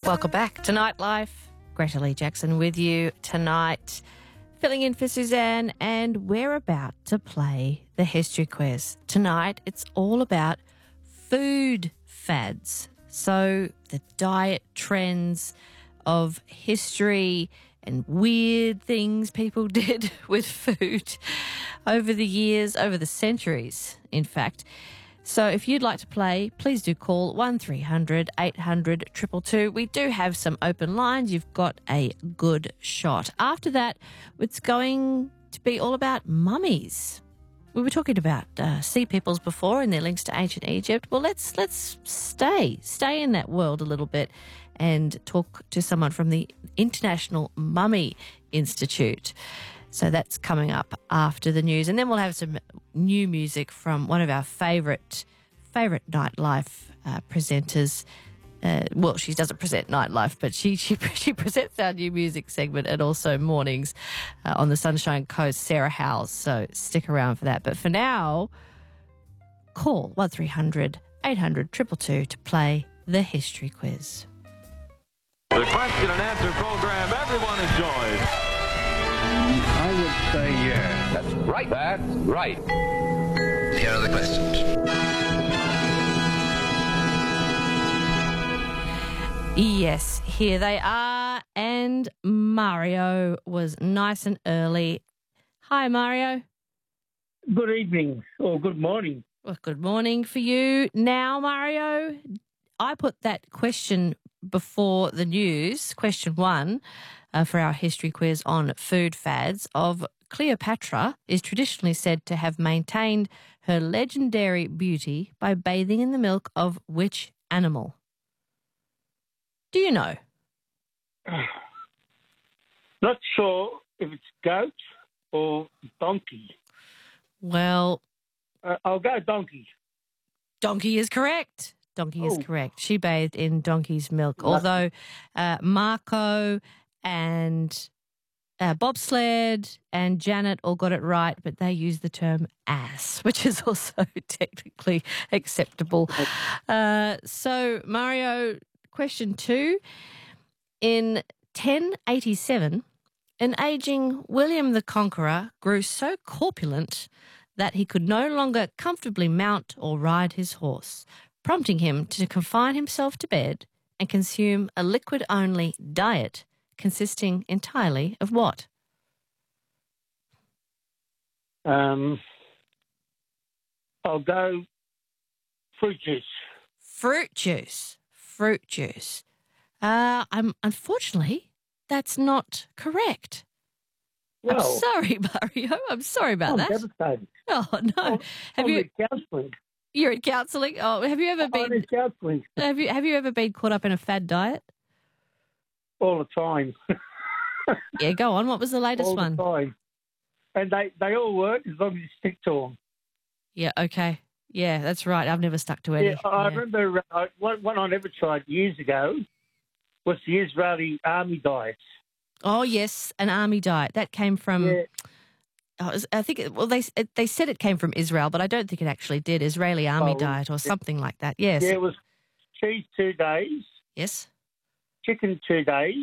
Welcome back to Nightlife. Greta Lee Jackson with you tonight, filling in for Suzanne, and we're about to play the history quiz. Tonight, it's all about food fads. So the diet trends of history and weird things people did with food over the years, over the centuries, in fact. So if you'd like to play, please do call 1300 800 222. We do have some open lines. You've got a good shot. After that, it's going to be all about mummies. We were talking about sea peoples before and their links to ancient Egypt. Well, let's stay in that world a little bit and talk to someone from the International Mummy Institute. So that's coming up after the news. And then we'll have some new music from one of our favourite nightlife presenters. Well, she doesn't present nightlife, but she presents our new music segment and also mornings on the Sunshine Coast, Sarah Howes. So stick around for that. But for now, call 1300 800 222 to play the history quiz. The question and answer program everyone enjoys. I would say yes. That's right. That's right. Here are the questions. Yes, here they are. And Mario was nice and early. Hi, Mario. Good evening or good morning. Well, good morning for you. Now, Mario, I put that question before the news, question 1, for our history quiz on food fads of Cleopatra is traditionally said to have maintained her legendary beauty by bathing in the milk of which animal? Do you know? Not sure if it's goat or donkey. Well, I'll go donkey. donkey is correct. Donkey is correct. She bathed in donkey's milk, although Marco and bobsled and Janet all got it right, but they used the term ass, which is also technically acceptable. So, Mario, question 2. In 1087, an ageing William the Conqueror grew so corpulent that he could no longer comfortably mount or ride his horse, prompting him to confine himself to bed and consume a liquid-only diet consisting entirely of what? I'll go fruit juice. Fruit juice. Fruit juice. Unfortunately, that's not correct. Well, I'm sorry, Mario. I'm sorry about that. Devastated. Oh, no. I'm in counselling. You're in counselling? Oh, have you ever I'm been... in counselling Have you ever been caught up in a fad diet? all the time. Yeah, go on. What was the latest all one? the time. And they all work as long as you stick to them. Yeah, okay. Yeah, that's right. I've never stuck to any. Yeah, I remember one I never tried years ago was the Israeli army diet. Oh, yes, an army diet. That came from... Yeah. I think, they said it came from Israel, but I don't think it actually did. Israeli army diet or something like that. Yes. Yeah, it was cheese 2 days, Yes. chicken 2 days,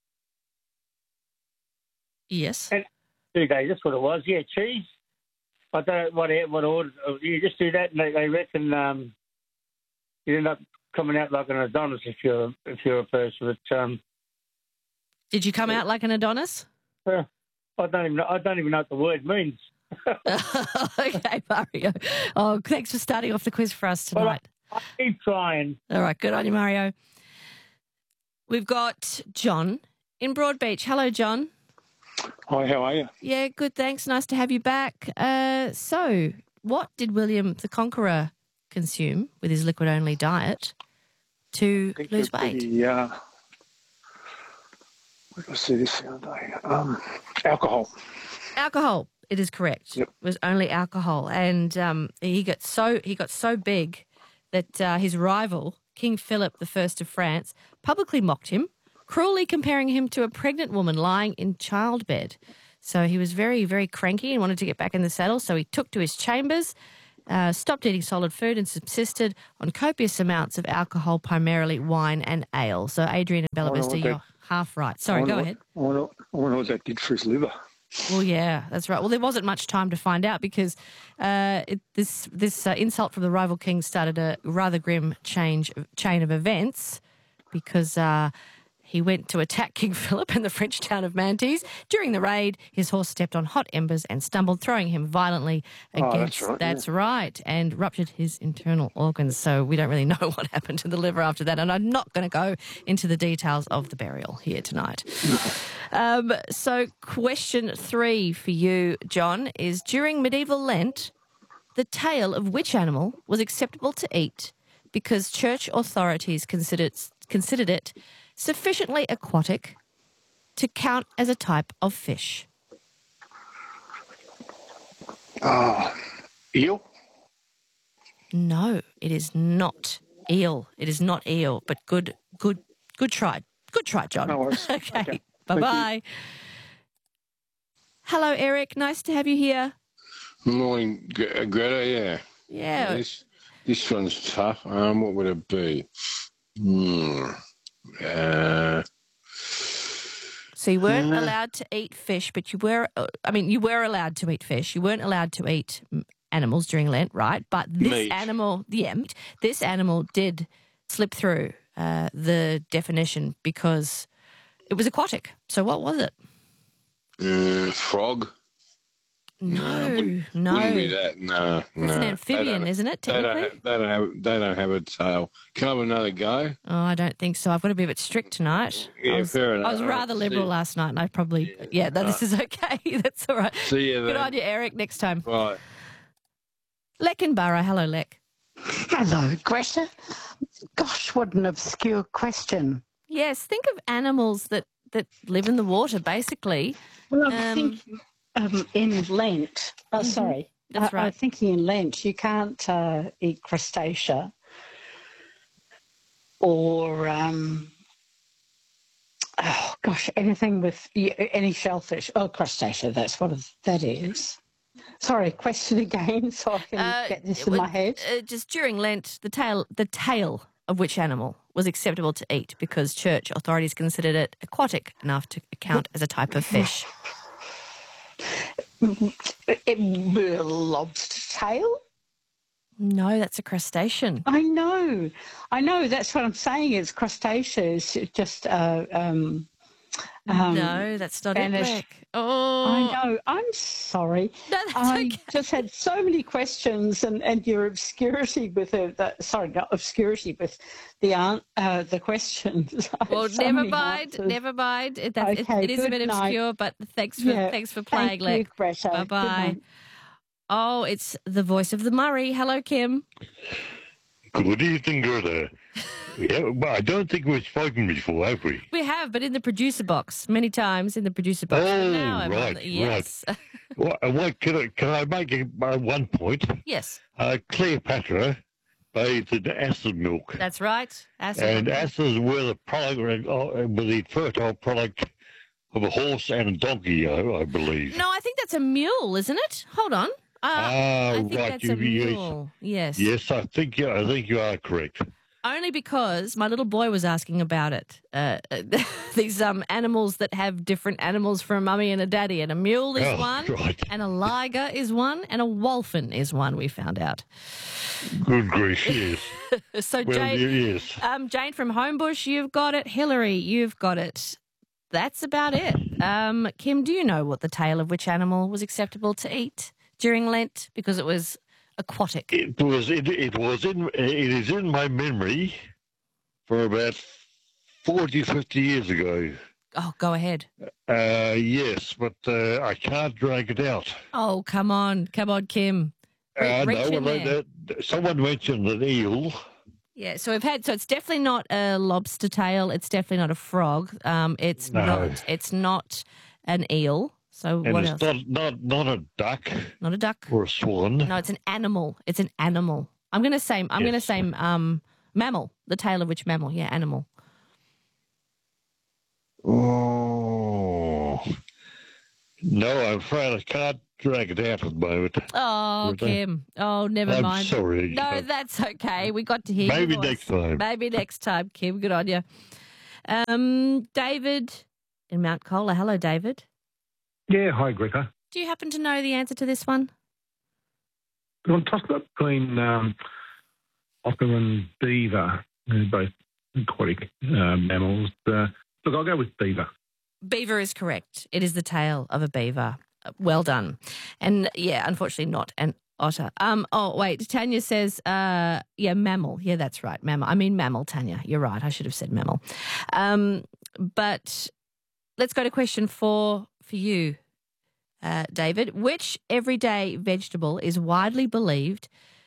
Yes. and 2 days. That's what it was. Yeah, cheese. I don't know what order. You just do that, and they reckon you end up coming out like an Adonis if you're a person. But Did you come out like an Adonis? I don't even know what the word means. Okay, Mario. Oh, thanks for starting off the quiz for us tonight. I keep trying. All right, good on you, Mario. We've got John in Broadbeach. Hello, John. Hi, how are you? Yeah, good, thanks. Nice to have you back. So, what did William the Conqueror consume with his liquid-only diet to lose weight? Where did I see this the other day? Alcohol. Alcohol. It is correct. Yep. It was only alcohol, and he got so big that his rival, King Philip I of France, publicly mocked him, cruelly comparing him to a pregnant woman lying in childbed. So he was very, very cranky and wanted to get back in the saddle. So he took to his chambers, stopped eating solid food and subsisted on copious amounts of alcohol, primarily wine and ale. So, Adrian and Bella Vista, you're half right. Sorry, go ahead. I wonder what that did for his liver. Well, yeah, that's right. Well, there wasn't much time to find out because this insult from the rival king started a rather grim chain of events because he went to attack King Philip in the French town of Mantes. During the raid, his horse stepped on hot embers and stumbled, throwing him violently against... That's right, and ruptured his internal organs. So we don't really know what happened to the liver after that, and I'm not going to go into the details of the burial here tonight. So question 3 for you, John, is during medieval Lent, the tail of which animal was acceptable to eat because church authorities considered it sufficiently aquatic to count as a type of fish? Eel? No, it is not eel. It is not eel, but good try. Good try, John. No worries. Okay. Bye-bye. Hello, Eric. Nice to have you here. Good morning, Greta. Yeah. Yeah. This one's tough. What would it be? So you weren't allowed to eat fish, but you were allowed to eat fish. You weren't allowed to eat animals during Lent, right? But this animal did slip through the definition because it was aquatic. So what was it? Frog. No. Wouldn't be that. No. It's an amphibian, isn't it, technically? They don't have a tail. Can I have another go? Oh, I don't think so. I've got to be a bit strict tonight. Yeah, fair enough. I was rather liberal last night, and I probably... this is okay. That's all right. See you then. Good on you, Eric. Next time. Bye. Leckenborough. Hello, Lek. Hello, Greta. Gosh, what an obscure question. Yes, think of animals that live in the water, basically. Well, I'm thinking in Lent. Oh, sorry. That's right. I'm thinking in Lent you can't eat crustacea or, anything with any shellfish. Oh, crustacea, that's what that is. Sorry, question again so I can get this in my head. Just during Lent, the tail of which animal was acceptable to eat because church authorities considered it aquatic enough to count as a type of fish? Lobster tail? No, that's a crustacean. I know. That's what I'm saying. It's crustaceans. It's just no, that's not it, Lek. Oh, I know. I'm sorry. No, that's I okay. just had so many questions, and your obscurity with not obscurity with the questions. Well, never mind. It is a bit obscure, but thanks for playing, Lek. Bye bye. Oh, it's the voice of the Murray. Hello, Kim. Good evening, Greta. Yeah, well, I don't think we've spoken before, have we? We have, but in the producer box, many times in the producer box. Oh, now right, yes. What can I make one point? Yes. Cleopatra bathed in acid milk. That's right. Acids were the fertile product of a horse and a donkey, I believe. No, I think that's a mule, isn't it? Hold on. I think right. that's a mule. Yes. Yes, I think you are correct. Only because my little boy was asking about it. These animals that have different animals for a mummy and a daddy. And a mule is one, right. And a liger is one, and a wolfen is one, we found out. Good grief, yes. So, well, Jane, yes. Jane from Homebush, you've got it. Hillary, you've got it. That's about it. Kim, do you know what the tail of which animal was acceptable to eat during Lent? Because it was aquatic. It is in my memory for about 40, 50 years ago. Oh, go ahead. Yes, but I can't drag it out. Oh, come on, Kim. Someone mentioned an eel. Yeah, so it's definitely not a lobster tail. It's definitely not a frog. It's not an eel. So and what it's else? Not a duck. Not a duck. Or a swan. No, it's an animal. It's an animal. I'm going to say mammal. The tail of which mammal? Yeah, animal. Oh, No, I'm afraid I can't drag it out at the moment. Oh, Rita. Kim. Oh, never I'm mind. sorry. No, that's okay. We got to hear Maybe your voice. next time. Maybe next time, Kim. Good on you. David in Mount Colah. Hello, David. Yeah, hi, Greta. Do you happen to know the answer to this one? I'm tossed up between otter and beaver. They're both aquatic mammals. Look, I'll go with beaver. Beaver is correct. It is the tail of a beaver. Well done. And, yeah, unfortunately not an otter. Oh, wait, Tanya says, mammal. Yeah, that's right, mammal. I mean mammal, Tanya. You're right. I should have said mammal. But let's go to question 4 for you, David. Which everyday vegetable was widely believed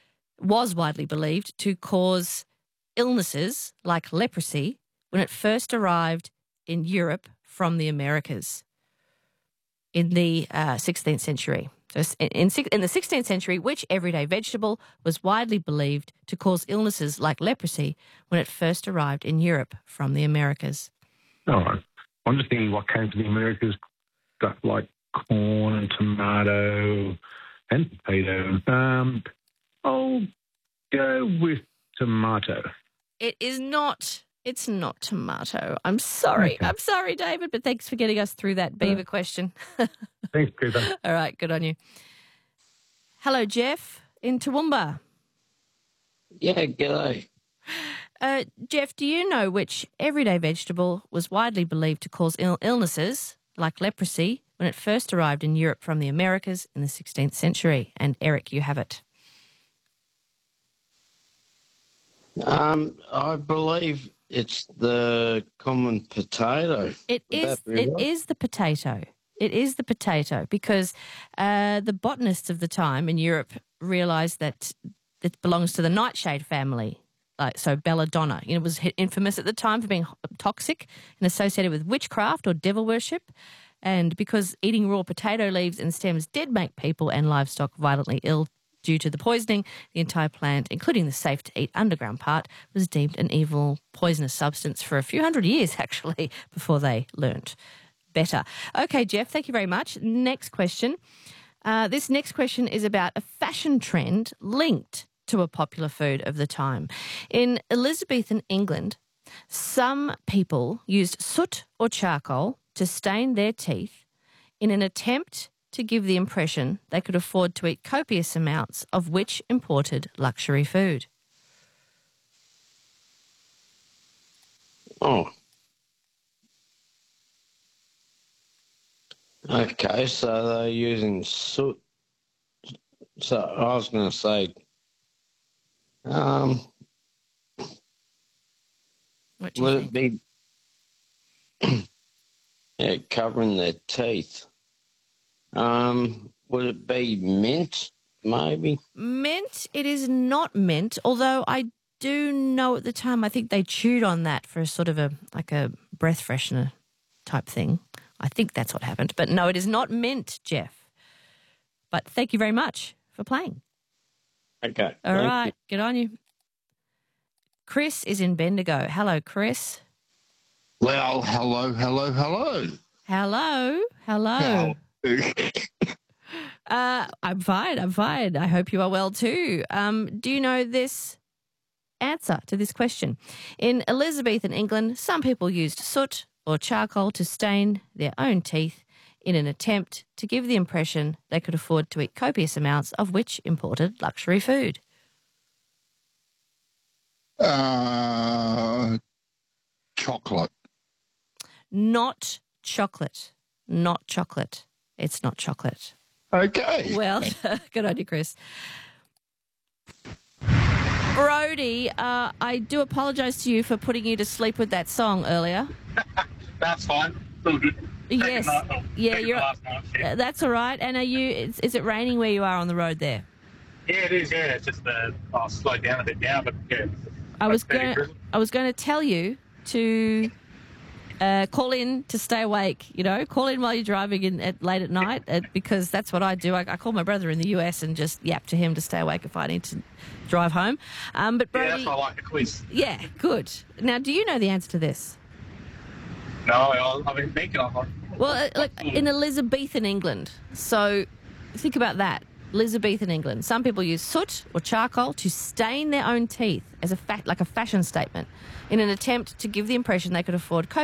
to cause illnesses like leprosy when it first arrived in Europe from the Americas in the 16th century? So in the 16th century, which everyday vegetable was widely believed to cause illnesses like leprosy when it first arrived in Europe from the Americas? All right. I'm just thinking what came to the Americas, stuff like corn and tomato and potato. I'll go with tomato. It is not. It's not tomato. I'm sorry. Okay. I'm sorry, David, but thanks for getting us through that beaver question. Thanks, Greta. All right, good on you. Hello, Jeff in Toowoomba. Yeah, g'day. Jeff, do you know which everyday vegetable was widely believed to cause illnesses like leprosy when it first arrived in Europe from the Americas in the 16th century? And Eric, you have it. I believe it's the common potato. It is the potato. It is the potato because the botanists of the time in Europe realised that it belongs to the nightshade family. So belladonna, it was infamous at the time for being toxic and associated with witchcraft or devil worship. And because eating raw potato leaves and stems did make people and livestock violently ill due to the poisoning, the entire plant, including the safe-to-eat underground part, was deemed an evil, poisonous substance for a few hundred years, actually, before they learnt better. Okay, Jeff, thank you very much. Next question. This next question is about a fashion trend linked to a popular food of the time. In Elizabethan England, some people used soot or charcoal to stain their teeth in an attempt to give the impression they could afford to eat copious amounts of which imported luxury food? Oh. Okay, so they're using soot. So I was going to say, What do you would think? it be covering their teeth? Would it be mint, maybe? Mint, it is not mint, although I do know at the time I think they chewed on that for a sort of a breath freshener type thing. I think that's what happened. But no, it is not mint, Jeff. But thank you very much for playing. Okay. All thank right, you. good on you. Chris is in Bendigo. Hello, Chris. Well, hello. Hello. I'm fine. I hope you are well too. Do you know this answer to this question? In Elizabethan England, some people used soot or charcoal to stain their own teeth in an attempt to give the impression they could afford to eat copious amounts of which imported luxury food. Chocolate. Not chocolate. Not chocolate. It's not chocolate. Okay. Well, good on you, Chris. Brody, I do apologise to you for putting you to sleep with that song earlier. That's fine. Still good. Yes. You're. That's all right. And are you? Is it raining where you are on the road there? Yeah, it is. Yeah, it's just I'll slow down a bit now, but yeah. I was going to tell you to call in to stay awake. Call in while you're driving late at night because that's what I do. I call my brother in the US and just yap to him to stay awake if I need to drive home. But Brody, that's why I like the quiz. Yeah, good. Now, do you know the answer to this? No, I've been thinking. I'm like, Well, like in Elizabethan England. So think about that. Elizabethan England. Some people use soot or charcoal to stain their own teeth as like a fashion statement in an attempt to give the impression they could afford